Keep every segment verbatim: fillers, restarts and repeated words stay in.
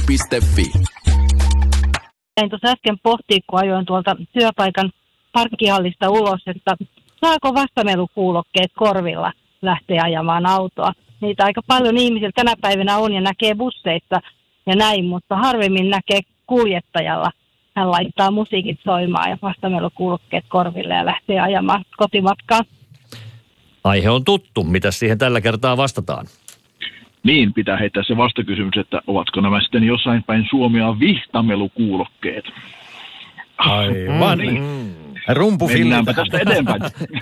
piste fi. Jäin tuossa äsken pohtia, kun ajoin tuolta työpaikan parkkihallista ulos, että saako vastamelukuulokkeet korvilla lähteä ajamaan autoa. Niitä aika paljon ihmisillä tänä päivänä on ja näkee busseissa ja näin, mutta harvemmin näkee kuljettajalla. Hän laittaa musiikit soimaan ja vastamelukuulokkeet korville ja lähtee ajamaan kotimatkaan. Aihe on tuttu. Mitäs siihen tällä kertaa vastataan? Niin, pitää heittää se vastakysymys, että ovatko nämä sitten jossain päin Suomea vihtamelukuulokkeet? Aivan. Mm. Rumpufilmi. Mennäänpä tästä eteenpäin.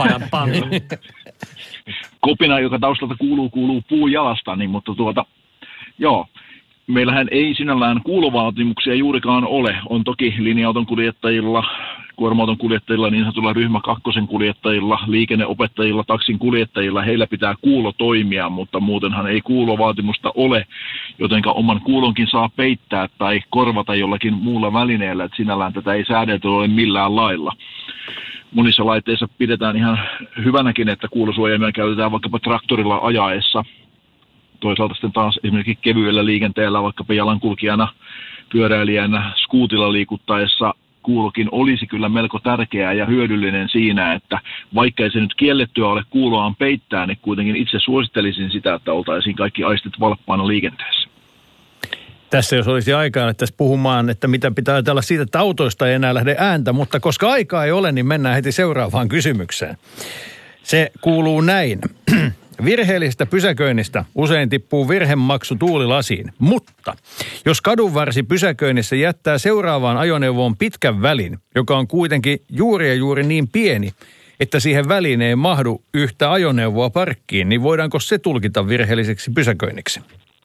Kopina, joka taustalta kuuluu, kuuluu puujalasta, niin, mutta tuota, joo. Meillähän ei sinällään kuulovaatimuksia juurikaan ole. On toki linja-auton kuljettajilla, kuorma-auton kuljettajilla, niin sanotulla ryhmä kakkosen kuljettajilla, liikenneopettajilla, taksin kuljettajilla. Heillä pitää kuulo toimia, mutta muutenhan ei kuulovaatimusta ole, jotenka oman kuulonkin saa peittää tai korvata jollakin muulla välineellä. Että sinällään tätä ei säädelty ole millään lailla. Monissa laitteissa pidetään ihan hyvänäkin, että kuulosuojaimia käytetään vaikkapa traktorilla ajaessa. Toisaalta sitten taas esimerkiksi kevyellä liikenteellä, vaikkapa jalankulkijana, pyöräilijänä, skuutilla liikuttaessa kuulokin olisi kyllä melko tärkeää ja hyödyllinen siinä, että vaikka ei se nyt kiellettyä ole kuuloaan peittää, niin kuitenkin itse suosittelisin sitä, että oltaisiin kaikki aistit valppaana liikenteessä. Tässä jos olisi aikaa, että tässä puhumaan, että mitä pitää ajatella siitä, että autoista ei enää lähde ääntä, mutta koska aikaa ei ole, niin mennään heti seuraavaan kysymykseen. Se kuuluu näin. Virheellisestä pysäköinnistä usein tippuu virhemaksu tuulilasiin, mutta jos kadunvarsi pysäköinnissä jättää seuraavaan ajoneuvoon pitkän välin, joka on kuitenkin juuri ja juuri niin pieni, että siihen väliin ei mahdu yhtä ajoneuvoa parkkiin, niin voidaanko se tulkita virheelliseksi pysäköinniksi?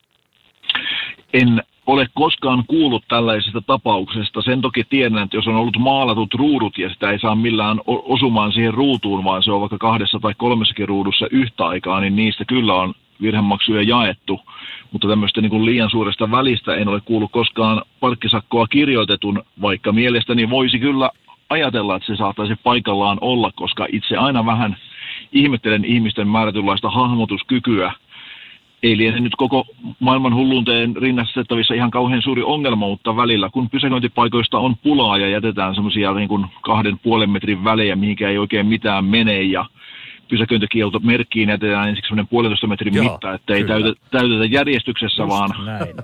En ole koskaan kuullut tällaisesta tapauksesta. Sen toki tiedän, että jos on ollut maalatut ruudut ja sitä ei saa millään osumaan siihen ruutuun, vaan se on vaikka kahdessa tai kolmessakin ruudussa yhtä aikaa, niin niistä kyllä on virhemaksuja jaettu. Mutta tämmöistä niin kuin liian suuresta välistä en ole kuullut koskaan parkkisakkoa kirjoitetun, vaikka mielestäni voisi kyllä ajatella, että se saattaisi paikallaan olla, koska itse aina vähän ihmettelen ihmisten määrätynlaista hahmotuskykyä. Ei liene nyt koko maailman hulluuteen rinnastettavissa ihan kauhean suuri ongelma, mutta välillä kun pysäköintipaikoista on pulaa ja jätetään semmoisia niin kuin kahden puolen metrin välejä, mihinkä ei oikein mitään mene ja pysäköintikielto merkkiin jätetään ensiksi semmoinen puolentoista metrin Joo, mitta, että ei täytetä, täytetä järjestyksessä, Just vaan...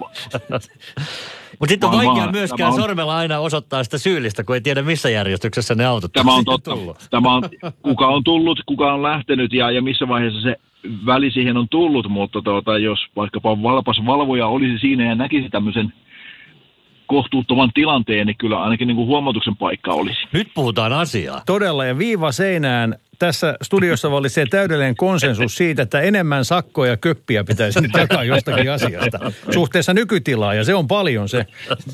Mutta sitten on vaikea vaan, myöskään on, sormella aina osoittaa sitä syyllistä, kun ei tiedä missä järjestyksessä ne autot tämä on totta. Tämä on, kuka on tullut, kuka on lähtenyt ja, ja missä vaiheessa se väli siihen on tullut, mutta tuota, jos vaikkapa valpas valvoja olisi siinä ja näkisi tämmöisen kohtuuttoman tilanteen, niin kyllä ainakin niin kuin huomautuksen paikka olisi. Nyt puhutaan asiaa. Todella, ja viiva seinään. Tässä studiossa vallitsee täydellinen konsensus siitä, että enemmän sakkoja ja köppiä pitäisi nyt jakaa jostakin asiasta suhteessa nykytilaa, ja se on paljon se.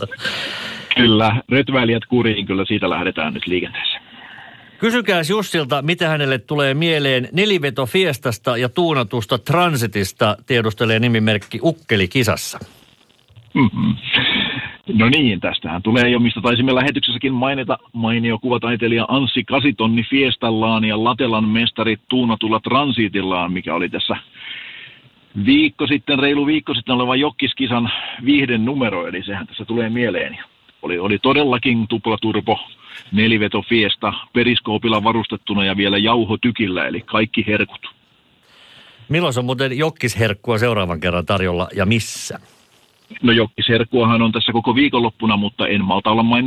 Kyllä, rötväilijät kuriin, kyllä siitä lähdetään nyt liikenteessä. Kysykääs Jussilta, mitä hänelle tulee mieleen neliveto Fiestasta ja tuunatusta Transitista, tiedustelee nimimerkki Ukkeli kisassa. Mm-hmm. No niin, tästähän tulee jo, mistä taisimme lähetyksessäkin mainita mainio kuvataiteilija Anssi Kasitonni Fiestallaan ja Latelan mestari tuunatulla Transitillaan, mikä oli tässä viikko sitten, reilu viikko sitten oleva Jokkiskisan viihden numero, eli sehän tässä tulee mieleen. Oli, oli todellakin tuplaturbo neliveto Fiesta periskoopilla varustettuna ja vielä jauhotykillä, eli kaikki herkut. Milloin on muuten Jokkisherkkua seuraavan kerran tarjolla ja missä? No Jokkisherkkuahan on tässä koko viikonloppuna, mutta en malta olla mainita